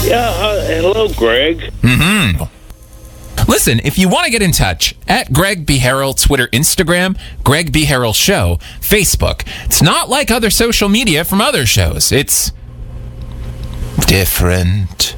Yeah, hello, Greg. Mm-hmm. Listen, if you want to get in touch, at Greg B. Harrell, Twitter, Instagram, Greg B. Harrell Show, Facebook. It's not like other social media from other shows. It's different.